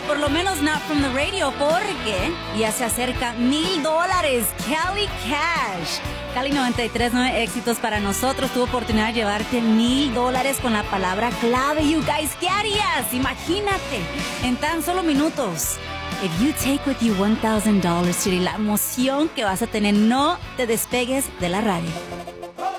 por lo menos not from the radio, porque ya se acerca $1,000. Cali Cash. Cali 93.9 éxitos para nosotros. Tuvo oportunidad de llevarte $1,000 con la palabra clave. You guys, ¿qué harías? Imagínate, en tan solo minutos. If you take with you $1,000, Chiri, la emoción que vas a tener, no te despegues de la radio.